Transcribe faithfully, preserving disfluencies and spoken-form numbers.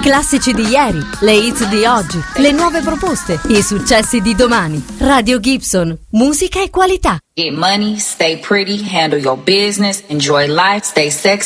classici di ieri, le hits di oggi, le nuove proposte, i successi di domani. Radio Gibson, musica e qualità. Get money, stay pretty, handle your business, enjoy life, stay sexy.